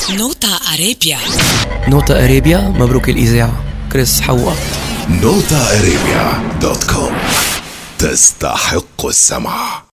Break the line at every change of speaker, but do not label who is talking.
نوتا أرابيا.
نوتا أرابيا، مبروك الإذاعة. كريس حوقت.
NotaArabia.com تستحق السمع.